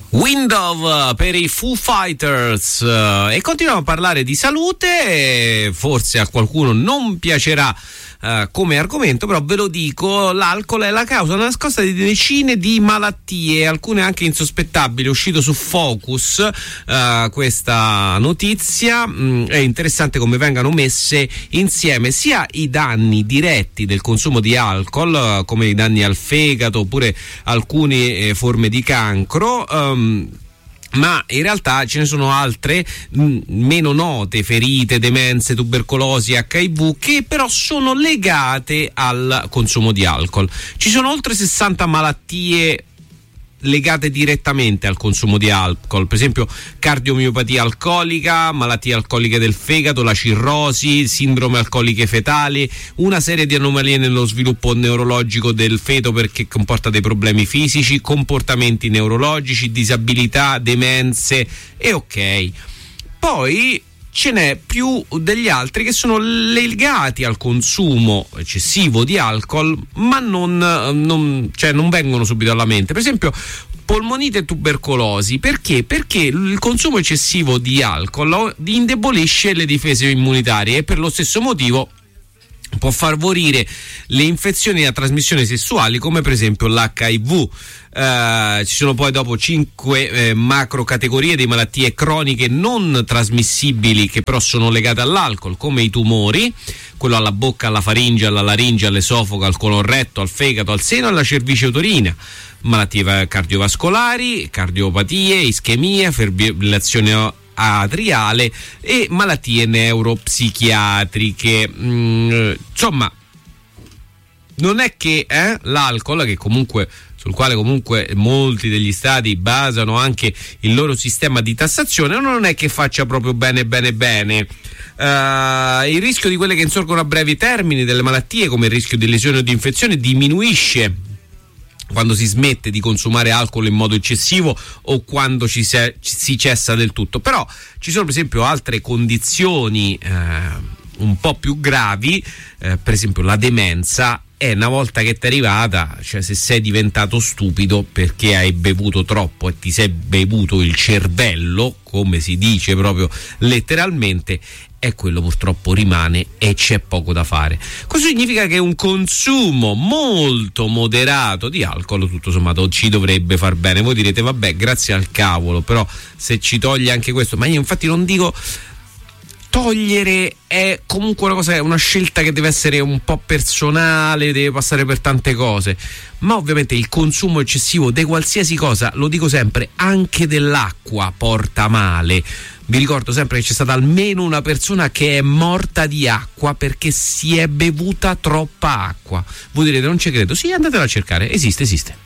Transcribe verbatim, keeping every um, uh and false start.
Window per i Foo Fighters, e continuiamo a parlare di salute. Forse a qualcuno non piacerà Uh, come argomento, però ve lo dico, l'alcol è la causa nascosta di decine di malattie, alcune anche insospettabili. È uscito su Focus uh, questa notizia. Mm, è interessante come vengano messe insieme sia i danni diretti del consumo di alcol, uh, come i danni al fegato oppure alcune eh, forme di cancro, um, ma in realtà ce ne sono altre mh, meno note, ferite, demenze, tubercolosi, acca i vu, che però sono legate al consumo di alcol. Ci sono oltre sessanta malattie legate direttamente al consumo di alcol, per esempio cardiomiopatia alcolica, malattie alcoliche del fegato, la cirrosi, sindrome alcoliche fetali, una serie di anomalie nello sviluppo neurologico del feto perché comporta dei problemi fisici, comportamenti neurologici, disabilità, demenze e ok. Poi ce n'è più degli altri che sono legati al consumo eccessivo di alcol, ma non, non, cioè non vengono subito alla mente. Per esempio polmonite e tubercolosi. Perché? Perché il consumo eccessivo di alcol indebolisce le difese immunitarie e per lo stesso motivo può favorire le infezioni a trasmissione sessuali, come per esempio l'acca i vu. Uh, ci sono poi dopo cinque eh, macro categorie di malattie croniche non trasmissibili che però sono legate all'alcol, come i tumori, quello alla bocca, alla faringe, alla laringe, all'esofago, al colon retto, al fegato, al seno e alla cervice uterina, malattie cardiovascolari, cardiopatie, ischemia, fibrillazione atriale e malattie neuropsichiatriche. Mm, insomma, non è che eh, l'alcol, che comunque sul quale comunque molti degli stati basano anche il loro sistema di tassazione, non è che faccia proprio bene bene bene. Uh, il rischio di quelle che insorgono a brevi termini, delle malattie come il rischio di lesione o di infezione, diminuisce quando si smette di consumare alcol in modo eccessivo o quando ci se, ci si cessa del tutto. Però ci sono per esempio altre condizioni eh, un po' più gravi, eh, per esempio la demenza. E una volta che ti è arrivata, cioè se sei diventato stupido perché hai bevuto troppo e ti sei bevuto il cervello, come si dice proprio letteralmente, e quello purtroppo rimane e c'è poco da fare. Questo significa che un consumo molto moderato di alcol tutto sommato ci dovrebbe far bene. Voi direte vabbè, grazie al cavolo, però se ci toglie anche questo, ma io infatti non dico togliere, è comunque una cosa, è una scelta che deve essere un po' personale, deve passare per tante cose, ma ovviamente il consumo eccessivo di qualsiasi cosa, lo dico sempre, anche dell'acqua porta male. Vi ricordo sempre che c'è stata almeno una persona che è morta di acqua perché si è bevuta troppa acqua. Voi direte non ci credo, sì, andatela a cercare, esiste, esiste.